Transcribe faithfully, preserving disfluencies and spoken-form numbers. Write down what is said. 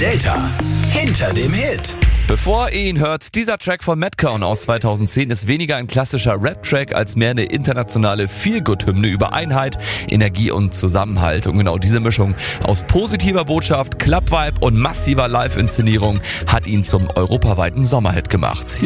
Delta. Hinter dem Hit. Bevor ihr ihn hört, dieser Track von Madcon aus zweitausendzehn ist weniger ein klassischer Rap-Track als mehr eine internationale Feel-Good-Hymne über Einheit, Energie und Zusammenhalt. Und genau diese Mischung aus positiver Botschaft, Club-Vibe und massiver Live-Inszenierung hat ihn zum europaweiten Sommerhit gemacht.